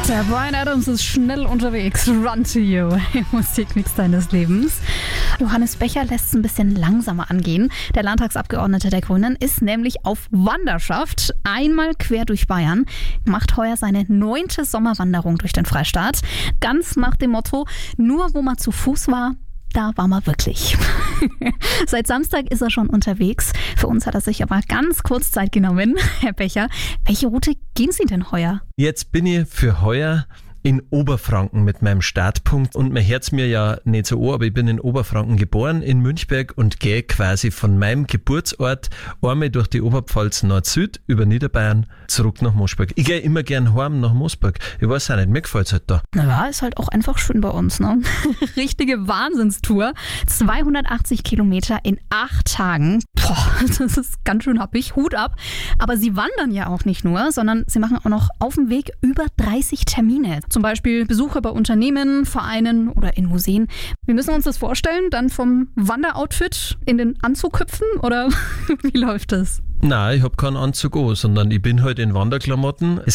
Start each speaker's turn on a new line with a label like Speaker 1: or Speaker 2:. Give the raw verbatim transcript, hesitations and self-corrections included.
Speaker 1: Der Bryan Adams ist schnell unterwegs. Run to you, im Musikmix deines Lebens. Johannes Becher lässt es ein bisschen langsamer angehen. Der Landtagsabgeordnete der Grünen ist nämlich auf Wanderschaft. Einmal quer durch Bayern. Macht heuer seine neunte Sommerwanderung durch den Freistaat. Ganz nach dem Motto, nur wo man zu Fuß war, da war man wirklich. Seit Samstag ist er schon unterwegs. Für uns hat er sich aber ganz kurz Zeit genommen. Herr Becher, welche Route gehen Sie denn heuer?
Speaker 2: Jetzt bin ich für heuer in Oberfranken mit meinem Startpunkt und man hört's mir ja nicht so an, aber ich bin in Oberfranken geboren, in Münchberg, und gehe quasi von meinem Geburtsort einmal durch die Oberpfalz Nord-Süd über Niederbayern zurück nach Moosburg. Ich gehe immer gern heim nach Moosburg. Ich weiß auch nicht, mir gefällt's halt da.
Speaker 1: Naja, ist halt auch einfach schön bei uns, ne? Richtige Wahnsinnstour. zweihundertachtzig Kilometer in acht Tagen. Boah, das ist ganz schön happig. Hut ab. Aber Sie wandern ja auch nicht nur, sondern Sie machen auch noch auf dem Weg über dreißig Termine. Zum Beispiel Besuche bei Unternehmen, Vereinen oder in Museen. Wir müssen uns das vorstellen, dann vom Wanderoutfit in den Anzug hüpfen, oder wie läuft das?
Speaker 2: Nein, ich habe keinen Anzug an, sondern ich bin halt in Wanderklamotten. Es